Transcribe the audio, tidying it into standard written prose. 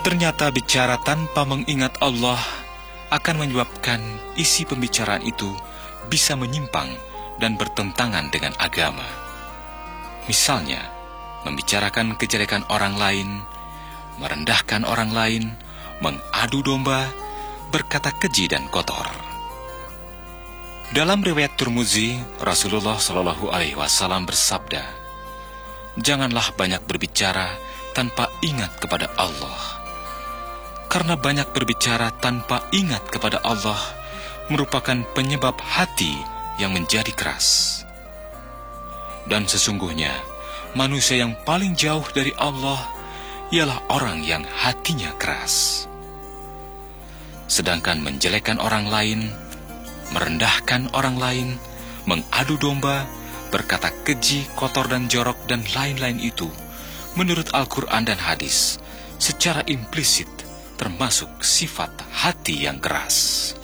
Ternyata bicara tanpa mengingat Allah akan menyebabkan isi pembicaraan itu bisa menyimpang dan bertentangan dengan agama. Misalnya, membicarakan kejelekan orang lain, merendahkan orang lain, mengadu domba, berkata keji dan kotor. Dalam riwayat Tirmizi, Rasulullah SAW bersabda, "Janganlah banyak berbicara tanpa ingat kepada Allah. Karena banyak berbicara tanpa ingat kepada Allah merupakan penyebab hati yang menjadi keras. Dan sesungguhnya, manusia yang paling jauh dari Allah ialah orang yang hatinya keras." Sedangkan menjelekkan orang lain, merendahkan orang lain, mengadu domba, berkata keji, kotor dan jorok, dan lain-lain itu, menurut Al-Quran dan hadis, secara implisit termasuk sifat hati yang keras.